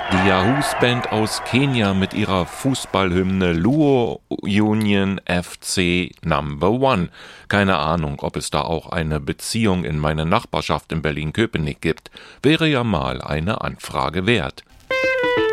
Die Yahoos Band aus Kenia mit ihrer Fußballhymne Luo Union FC Number One. Keine Ahnung, ob es da auch eine Beziehung in meine Nachbarschaft in Berlin-Köpenick gibt. Wäre ja mal eine Anfrage wert.